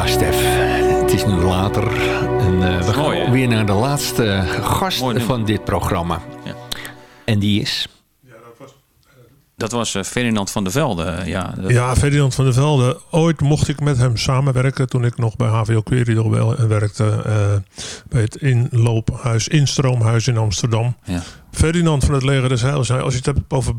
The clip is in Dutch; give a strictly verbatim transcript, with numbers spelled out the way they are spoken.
Ja, Stef, het is nu later. En, uh, we gaan Mooi, weer naar de laatste gast van dit programma. Ja. En die is? Ja, dat was, uh, dat was uh, Ferdinand van der Velde. Ja, dat... ja, Ferdinand van der Velde. Ooit mocht ik met hem samenwerken toen ik nog bij H V O Querido werkte. Uh, bij het inloophuis, instroomhuis in Amsterdam. Ja. Ferdinand van het Leger des Heils zei, als je het hebt over